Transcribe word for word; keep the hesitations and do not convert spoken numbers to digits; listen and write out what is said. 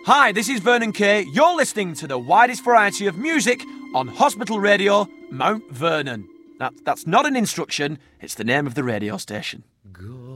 Hi, this is Vernon Kay. You're listening to the widest variety of music on Hospital Radio, Mount Vernon. That, that's not an instruction, it's the name of the radio station.